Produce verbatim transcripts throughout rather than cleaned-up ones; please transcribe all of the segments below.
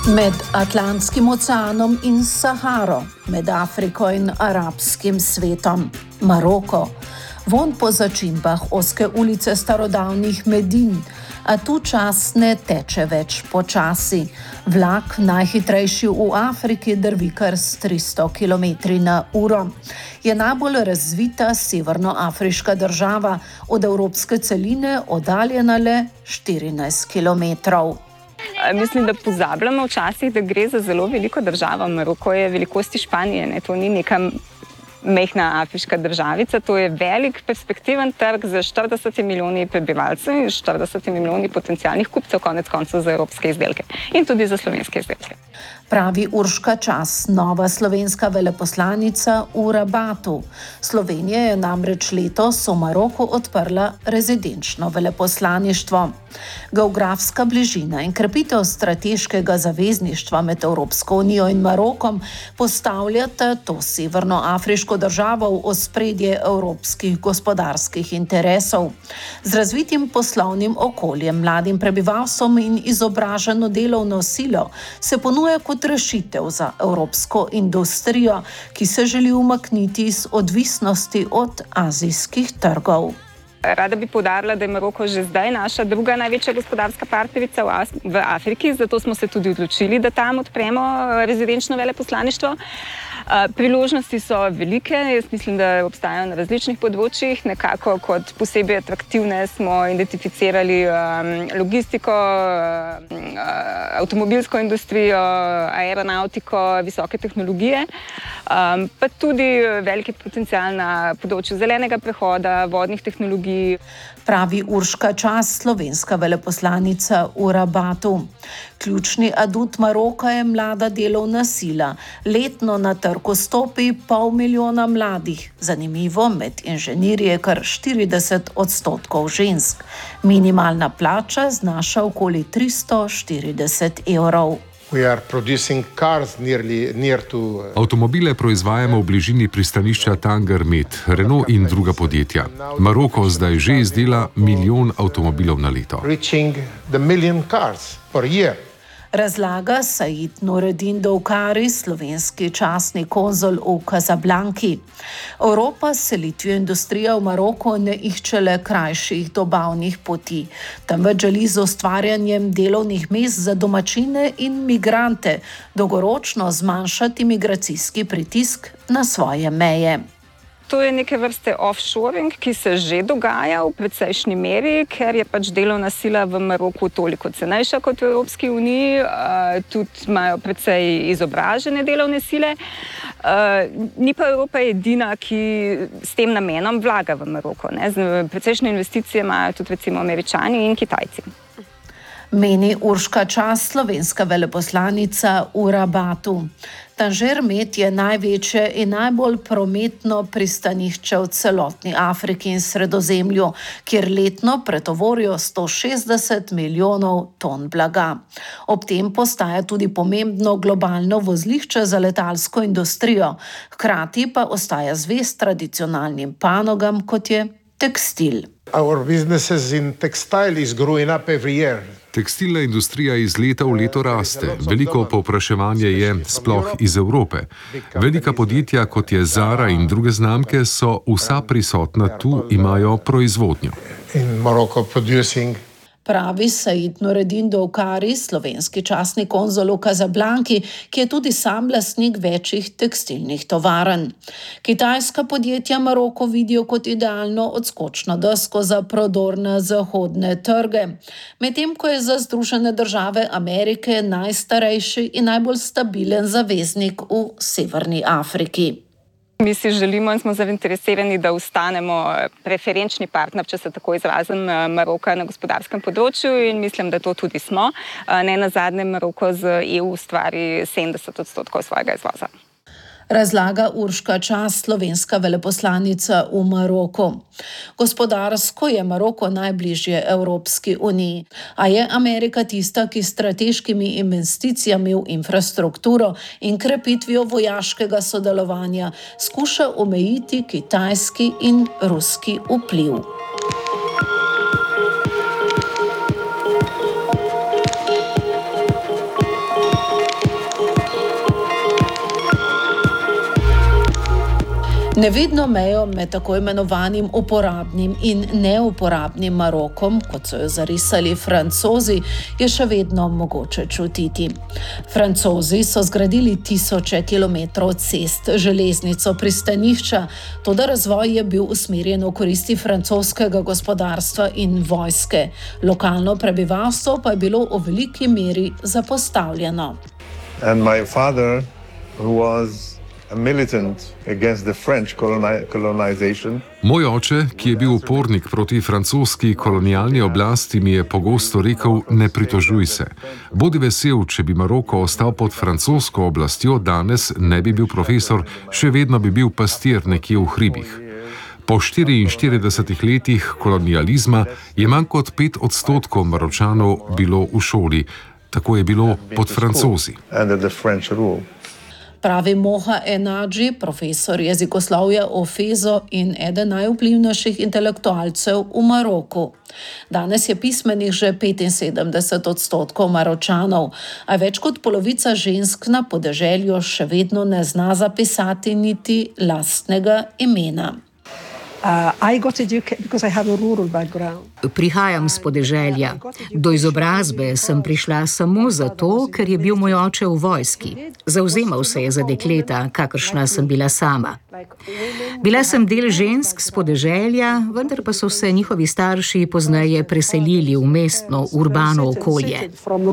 Med Atlantskim oceanom in Saharo, med Afriko in arabskim svetom, Maroko. Vonj po začimbah ozke ulice starodavnih Medin, a tu čas ne teče več počasi. Vlak, najhitrejši v Afriki, drvi kar s tristo kilometri na uro. Je najbolj razvita severnoafriška država, od evropske celine oddaljena le štirinajst kilometrov. Mislim, da pozabljamo včasih, da gre za zelo veliko državo. Maroko je velikosti Španije, ne? To ni neka mehna afriška državica, to je velik perspektiven trg za štirideset milijoni prebivalcev in štirideset milijoni potencialnih kupcev, konec koncev za evropske izdelke in tudi za slovenske izdelke. Pravi Urška Čas, nova slovenska veleposlanica v Rabatu. Slovenija je namreč letos v Maroku odprla rezidenčno veleposlaništvo. Geografska bližina in krepitev strateškega zavezništva med Evropsko unijo in Marokom postavljata to severnoafriško državo v ospredje evropskih gospodarskih interesov. Z razvitim poslovnim okoljem, mladim prebivalstvom in izobraženo delovno silo se ponuja kot rešitev za evropsko industrijo, ki se želi umakniti iz odvisnosti od azijskih trgov. Rada bi poudarila, da je Maroko že zdaj naša druga največja gospodarska partnerica v Afriki, zato smo se tudi odločili, da tam odpremo rezidenčno veleposlaništvo. Priložnosti so velike, jaz mislim, da obstajajo na različnih področjih. Nekako kot posebej atraktivne smo identificirali logistiko, avtomobilsko industrijo, aeronautiko, visoke tehnologije, pa tudi veliki potencial na področju zelenega prehoda, vodnih tehnologij. Pravi Urška Čas, slovenska veleposlanica v Rabatu. Ključni adut Maroka je mlada delovna sila. Letno na trg vstopi pol milijona mladih. Zanimivo, med inženirji je kar štirideset odstotkov žensk. Minimalna plača znaša okoli tristo štirideset evrov. Avtomobile proizvajamo v bližini pristanišča Tanger Med, Renault in druga podjetja. Maroko zdaj že izdela milijon avtomobilov na leto. Razlaga Said Nureddin Dovkari, slovenski častni konzul v Kazablanki. Evropa s selitvijo industrije v Maroko ne išče le krajših dobavnih poti, temveč želi z ustvarjanjem delovnih mest za domačine in migrante dolgoročno zmanjšati migracijski pritisk na svoje meje. To je neke vrste offshoring, ki se že dogaja v precejšnji meri, ker je pač delovna sila v Maroku toliko cenejša kot v Evropski uniji, tudi imajo precej izobražene delovne sile. Ni pa Evropa edina, ki s tem namenom vlaga v Maroko. Precejšnje investicije imajo tudi recimo Američani in Kitajci. Meni Urška Čas, slovenska veleposlanica v Rabatu. Tanger Med je največje in najbolj prometno pristanišče v celotni Afriki in Sredozemlju, kjer letno pretovorijo sto šestdeset milijonov ton blaga. Ob tem postaja tudi pomembno globalno vozlišče za letalsko industrijo, hkrati pa ostaja zvest tradicionalnim panogam, kot je tekstil. Our businesses in textile is growing up every year. Tekstilna industrija iz leta v leto raste. Veliko povpraševanje je, sploh iz Evrope. Velika podjetja, kot je Zara in druge znamke, so vsa prisotna tu, imajo proizvodnjo. In Morocco producing. Pravi Said Nureddin Dovkari, slovenski častni konzul v Kazablanki, ki je tudi sam lastnik večjih tekstilnih tovarn. Kitajska podjetja Maroko vidijo kot idealno odskočno desko za prodor na zahodne trge, medtem ko je za Združene države Amerike najstarejši in najbolj stabilen zaveznik v Severni Afriki. Mi si želimo in smo zainteresirani, da ostanemo preferenčni partner, če se tako izrazim, Maroka na gospodarskem področju in mislim, da to tudi smo. Ne nazadnje Maroko z E U ustvari sedemdeset odstotkov svojega izvoza. Razlaga Urška Čas, slovenska veleposlanica v Maroku. Gospodarsko je Maroko najbližje Evropski uniji, a je Amerika tista, ki s strateškimi investicijami v infrastrukturo in krepitvijo vojaškega sodelovanja skuša omejiti kitajski in ruski vpliv. Nevidno mejo med tako imenovanim uporabnim in neuporabnim Marokom, kot so jo zarisali Francozi, je še vedno mogoče čutiti. Francozi so zgradili tisoče kilometrov cest, železnico, pristanišča, toda razvoj je bil usmerjen v koristi francoskega gospodarstva in vojske. Lokalno prebivalstvo pa je bilo v veliki meri zapostavljeno. And my father, who was a militant against the French colonization. Moj oče, ki je bil upornik proti francoski kolonialni oblasti, mi je pogosto rekel: ne pritožuj se. Bodi vesel, če bi Maroko ostal pod francosko oblastjo, danes ne bi bil profesor, še vedno bi bil pastir nekje v hribih. Po štiriinštiridesetih letih kolonializma je manj kot pet odstotkov Maročanov bilo v šoli. Tako je bilo pod Francozi. Pravi Moha Enadži, profesor jezikoslovja v Fezu in eden najvplivnejših intelektualcev v Maroku. Danes je pismenih že petinsedemdeset odstotkov Maročanov, a več kot polovica žensk na podeželju še vedno ne zna zapisati niti lastnega imena. Uh, I got educated because I have a rural background. Prihajam s podeželja. Do izobrazbe sem prišla samo zato, ker je bil moj oče v vojski. Zavzemal se je za dekleta, kakršna sem bila sama. Bila sem del žensk s podeželja, vendar pa so se njihovi starši pozneje preselili v mestno, urbano okolje.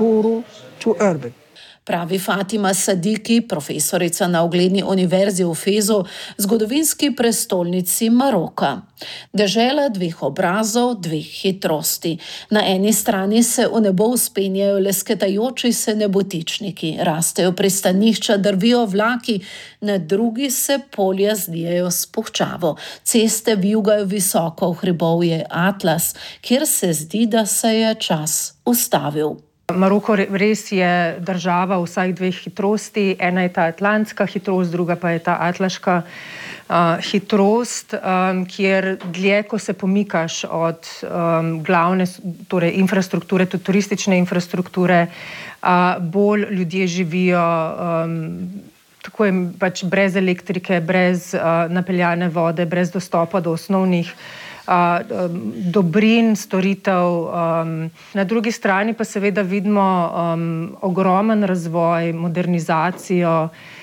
Pravi Fatima Sadiki, profesorica na ugledni univerzi v Fezu, zgodovinski prestolnici Maroka. Dežela dveh obrazov, dveh hitrosti. Na eni strani se v nebo vzpenjajo lesketajoči se nebotičniki, rastejo pristanišča, drvijo vlaki, na drugi se polja zdijajo s puhčavo. Ceste vijugajo visoko v hribovje Atlas, kjer se zdi, da se je čas ustavil. Maroko res je država vsaj dveh hitrosti. Ena je ta atlantska hitrost, druga pa je ta atlaška uh, hitrost, um, kjer dlje, ko se pomikaš od um, glavne torej infrastrukture, tudi turistične infrastrukture, uh, bolj ljudje živijo um, tako je pač brez elektrike, brez uh, napeljane vode, brez dostopa do osnovnih Uh, dobrin, storitev. Um, na drugi strani pa seveda vidimo um, ogromen razvoj, modernizacijo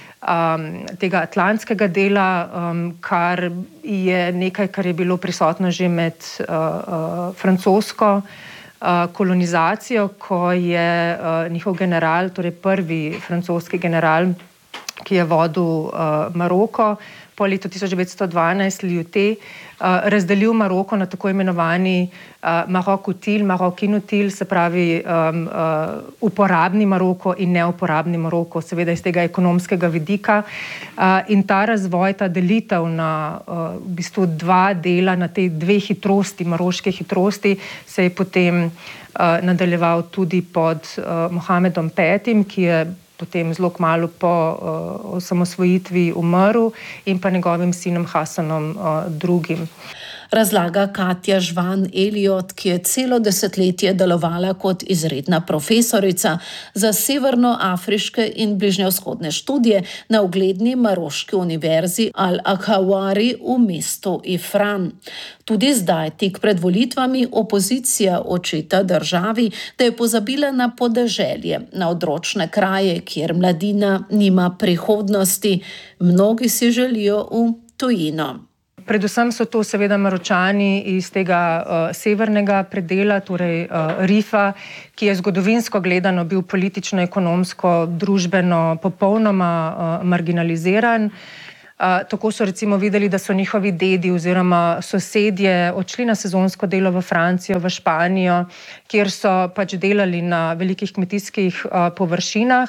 um, tega atlantskega dela, um, kar je nekaj, kar je bilo prisotno že med uh, uh, francosko uh, kolonizacijo, ko je uh, njihov general, torej prvi francoski general, ki je vodil uh, Maroko, po letu tisoč devetsto dvanajst Lyoté, uh, razdelil Maroko na tako imenovani uh, Marok util, Marok inutil, se pravi um, uh, uporabni Maroko in neuporabni Maroko, seveda iz tega ekonomskega vidika. Uh, in ta razvoj, ta delitev na uh, v bistvu dva dela, na te dve hitrosti, maroške hitrosti, se je potem uh, nadaljeval tudi pod uh, Mohamedom petim, ki je potem zelo kmalu po uh, osamosvojitvi umrl, in pa njegovim sinom Hasanom uh, drugim. Razlaga Katja Žvan Eliot, ki je celo desetletje delovala kot izredna profesorica za severnoafriške in bližnjevzhodne študije na ugledni maroški univerzi Al-Akhawari v mestu Ifran. Tudi zdaj, tik pred volitvami, opozicija očita državi, da je pozabila na podeželje, na odročne kraje, kjer mladina nima prihodnosti. Mnogi si želijo v tujino. Predvsem so to seveda Maročani iz tega uh, severnega predela, torej uh, Rifa, ki je zgodovinsko gledano bil politično, ekonomsko, družbeno popolnoma uh, marginaliziran. Uh, tako so recimo videli, da so njihovi dedi oziroma sosedje odšli na sezonsko delo v Francijo, v Španijo, kjer so pač delali na velikih kmetijskih uh, površinah,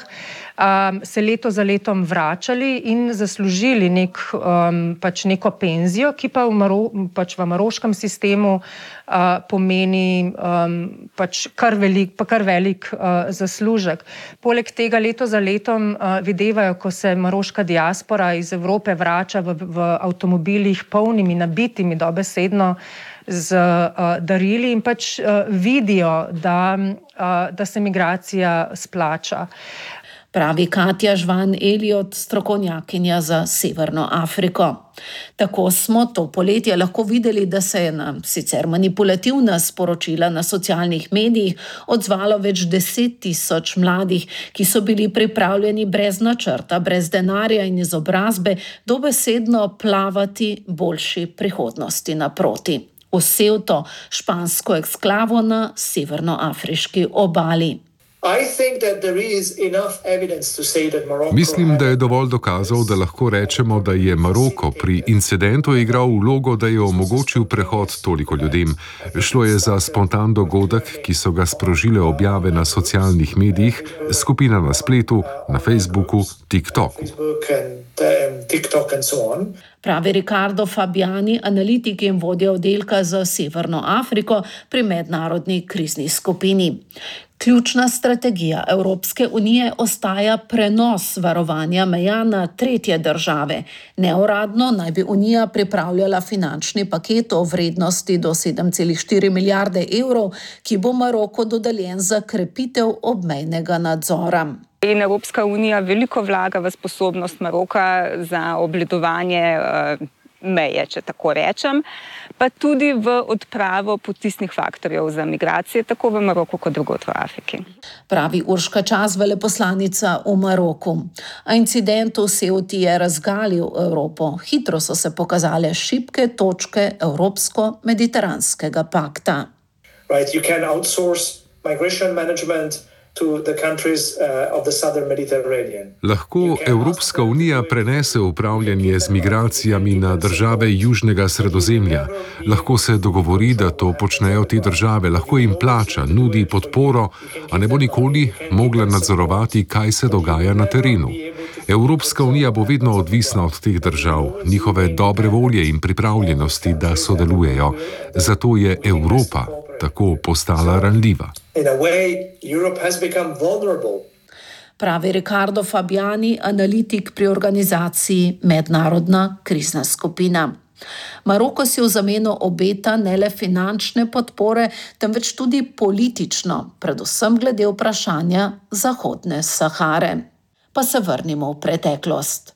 um, se leto za letom vračali in zaslužili nek, um, pač neko penzijo, ki pa v, Maro, pač v maroškem sistemu uh, pomeni um, pač kar velik, pa kar velik uh, zaslužek. Poleg tega leto za letom uh, videvajo, ko se maroška diaspora iz Evrope vrača v, v avtomobilih polnimi, nabitimi dobesedno z uh, darili, in pač uh, vidijo, da, uh, da se migracija splača. pravi Katja Žvan Elliot, strokovnjakinja za Severno Afriko. Tako smo to poletje lahko videli, da se je na sicer manipulativna sporočila na socialnih medijih odzvalo več deset tisoč mladih, ki so bili pripravljeni brez načrta, brez denarja in izobrazbe dobesedno plavati boljši prihodnosti naproti. V Ceuto, špansko eksklavo na severnoafriški obali. Mislim, da je dovolj dokazov, da lahko rečemo, da je Maroko pri incidentu igral vlogo, da je omogočil prehod toliko ljudem. Šlo je za spontan dogodek, ki so ga sprožile objave na socialnih medijih, skupina na spletu, na Facebooku, TikToku. Pravi Riccardo Fabiani, analitik in vodja oddelka za Severno Afriko pri mednarodni krizni skupini. Ključna strategija Evropske unije ostaja prenos varovanja meja na tretje države. Neuradno naj bi Unija pripravljala finančni paket o vrednosti do sedem celih štiri milijarde evrov, ki bo Maroku dodeljen za krepitev obmejnega nadzora. In Evropska unija veliko vlaga v sposobnost Maroka za obvladovanje uh, meje, če tako rečem, pa tudi v odpravo potisnih faktorjev za migracije, tako v Maroku kot drugod v Afriki. Pravi Urška Čas, veleposlanica v Maroku. A incident v Ceuti je razgalil Evropo. Hitro so se pokazale šibke točke Evropsko-mediteranskega pakta. Right, you can outsource migration management to the countries uh, of the southern Mediterranean. Lahko Evropska unija prenese upravljanje z migracijami na države južnega sredozemlja. Lahko se dogovori, da to počnejo te države, lahko jim plača, nudi podporo, a ne bo nikoli mogla nadzorovati, kaj se dogaja na terenu. Evropska unija bo vedno odvisna od teh držav, njihove dobre volje in pripravljenosti, da sodelujejo. Zato je Evropa tako postala ranljiva. Pravi Riccardo Fabiani, analitik pri organizaciji Mednarodna krizna skupina. Maroko si v zameno obeta ne le finančne podpore, temveč tudi politično, predvsem glede vprašanja Zahodne Sahare. Pa se vrnimo v preteklost.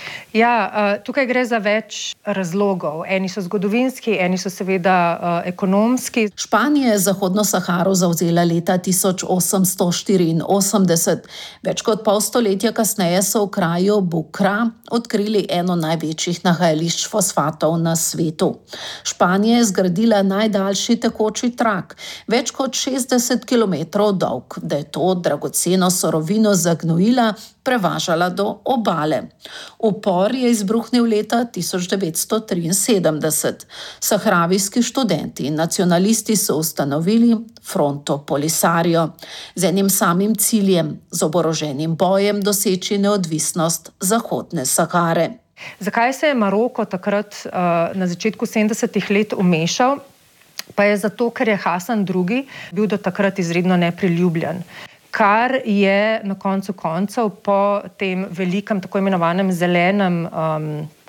Ja, tukaj gre za več razlogov. Eni so zgodovinski, eni so seveda ekonomski. Španija je Zahodno Saharo zavzela leta tisoč osemsto štiriinosemdeset. Več kot pol stoletja kasneje so v kraju Bukra odkrili eno največjih nahajališč fosfatov na svetu. Španija je zgradila najdaljši tekoči trak, več kot šestdeset kilometrov dolg, da je to dragoceno surovino za gnojila prevažala do obale. Upor je izbruhnil leta tisoč devetsto triinsedemdeset. Sahravijski študenti in nacionalisti so ustanovili Fronto Polisario z enim samim ciljem, z oboroženim bojem doseči neodvisnost Zahodne Sahare. Zakaj se je Maroko takrat na začetku sedemdesetih let umešal? Pa je zato, ker je Hasan drugi bil do takrat izredno nepriljubljen. Kar je na koncu koncev po tem velikem, tako imenovanem zelenem um,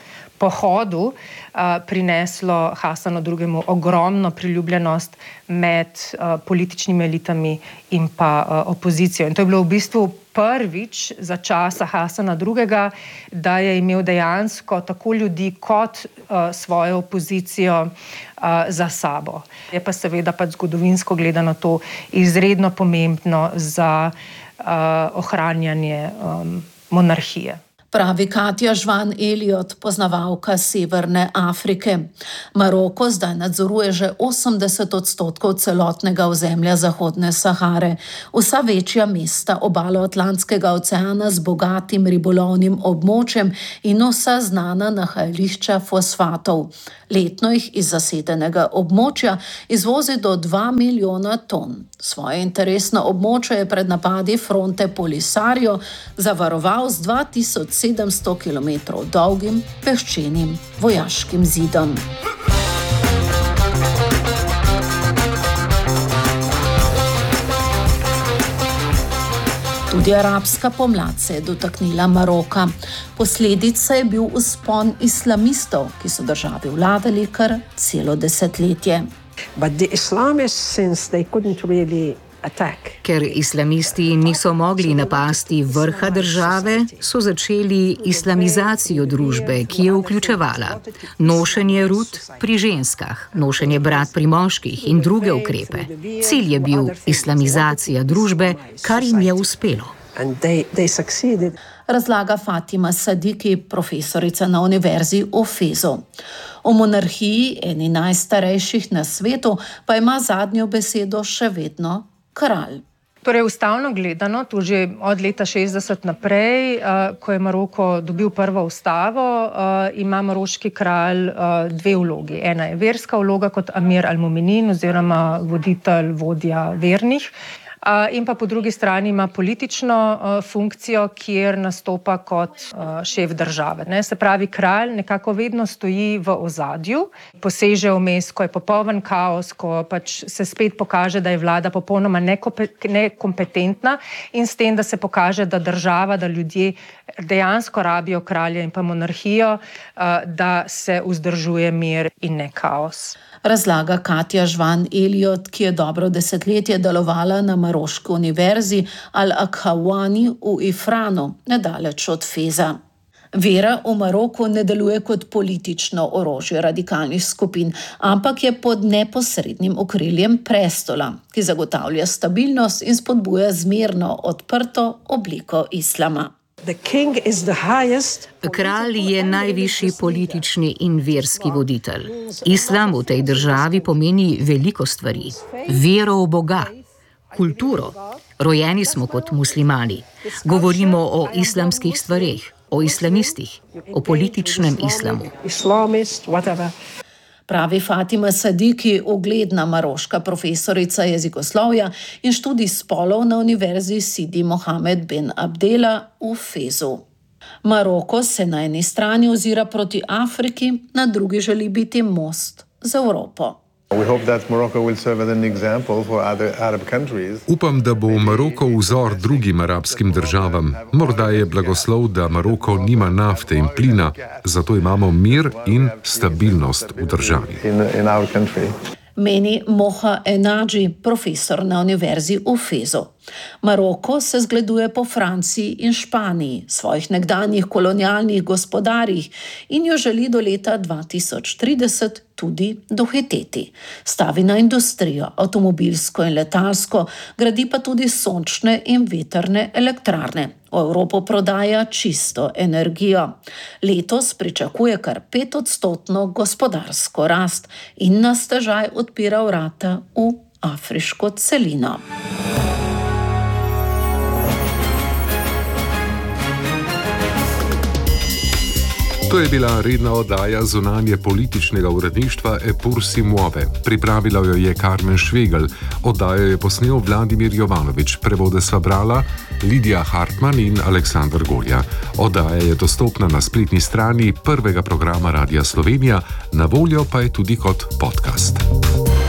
pohodu uh, prineslo Hasanu drugemu ogromno priljubljenost med uh, političnimi elitami in pa uh, opozicijo. In to je bilo v bistvu prvič za časa Hasana drugega, da je imel dejansko tako ljudi kot uh, svojo opozicijo uh, za sabo. Je pa seveda pač zgodovinsko gledano to izredno pomembno za uh, ohranjanje um, monarhije. Pravi Katja Žvan Elliot, poznavalka Severne Afrike. Maroko zdaj nadzoruje že osemdeset odstotkov celotnega ozemlja Zahodne Sahare. Vsa večja mesta obalo Atlantskega oceana z bogatim ribolovnim območjem in vsa znana nahajališča fosfatov. Letno jih iz zasedenega območja izvozi do dva milijona ton. Svoje interesno območje je pred napadi Fronte Polisario zavaroval z dva tisoč sedemsto kilometrov dolgim peščenim vojaškim zidom. Tudi arabska pomlad se je dotaknila Maroka. Posledica je bil vzpon islamistov, ki so državi vladali kar celo desetletje. But the Islamists, since they couldn't really Ker islamisti niso mogli napasti vrha države, so začeli islamizacijo družbe, ki je vključevala nošenje rut pri ženskah, nošenje brat pri moških in druge ukrepe. Cilj je bil islamizacija družbe, kar jim je uspelo. Razlaga Fatima Sadiki, profesorica na univerzi v Fezu. O monarhiji, eni najstarejših na svetu, pa ima zadnjo besedo še vedno kralj. Torej, ustavno gledano, tu že od leta šestdeset naprej, ko je Maroko dobil prvo ustavo, ima maroški kralj dve vlogi. Ena je verska vloga kot Amir al-Muminin oziroma voditelj, vodja vernih. In pa po drugi strani ima politično uh, funkcijo, kjer nastopa kot uh, šef države. Ne? Se pravi, kralj nekako vedno stoji v ozadju, poseže vmes, ko je popoln kaos, ko pač se spet pokaže, da je vlada popolnoma nekompetentna in s tem, da se pokaže, da država, da ljudje dejansko rabijo kralja in pa monarhijo, uh, da se vzdržuje mir in ne kaos. Razlaga Katja Žvan Eliot, ki je dobro desetletje delovala na Maroški univerzi Al-Akhawani v Ifranu, nedaleč od Feza. Vera v Maroku ne deluje kot politično orožje radikalnih skupin, ampak je pod neposrednim okriljem prestola, ki zagotavlja stabilnost in spodbuja zmerno, odprto obliko islama. Kralj je najvišji politični in verski voditelj. Islam v tej državi pomeni veliko stvari. Vero v Boga, kulturo. Rojeni smo kot muslimani. Govorimo o islamskih stvareh, o islamistih, o političnem islamu. Pravi Fatima Sadiki, ugledna maroška profesorica jezikoslovja in študij spolov na univerzi Sidi Mohamed bin Abdela v Fezu. Maroko se na eni strani ozira proti Afriki, na drugi želi biti most z Evropo. Upam, da bo Maroko vzor drugim arabskim državam. Morda je blagoslov, da Maroko nima nafte in plina, zato imamo mir in stabilnost v državi. Meni Moha Enadži, profesor na univerzi v Fezu. Maroko se zgleduje po Franciji in Španiji, svojih nekdanjih kolonialnih gospodarjih in jo želi do leta dva tisoč trideset tudi dohiteti. Stavi na industrijo, avtomobilsko in letalsko, gradi pa tudi sončne in vetrne elektrarne. V Evropo prodaja čisto energijo. Letos pričakuje kar petodstotno gospodarsko rast in na stežaj odpira vrata v afriško celino. To je bila redna oddaja zunanje političnega uredništva Epur si muove. Pripravila jo je Karmen Švegel, oddajo je posnel Vladimir Jovanovič, prevode sva brala Lidija Hartmann in Aleksandar Golja. Oddaja je dostopna na spletni strani prvega programa Radia Slovenija, na voljo pa je tudi kot podcast.